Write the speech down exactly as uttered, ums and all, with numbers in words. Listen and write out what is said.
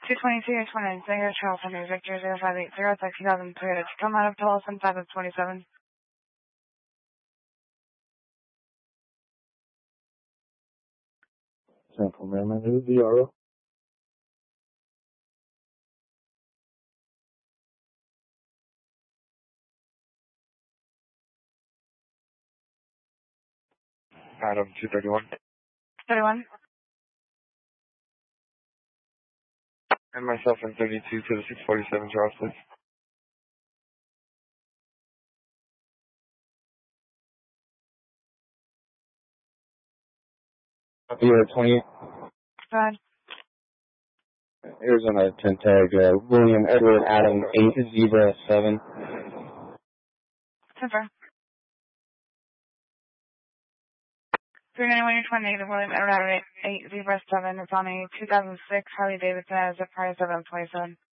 two twenty-two, twenty-nine, Singer, Charles Henry, Victor, zero five eight zero, taxi two thousand Toyota Tacoma out of Tolleson, five of twenty-seven. Central Maryland, who's the R O? Adam, two thirty-one. thirty-one. And myself in thirty-two to the six forty-seven, Charles, please. Yeah, twenty. Go ahead. Arizona ten tag, uh, William Edward Adam eight Zebra seven. Confirm. three ninety-one, you're twenty, the William Edward eight Zebra seven. It's on a two thousand six Harley Davidson as a price of twenty-seven.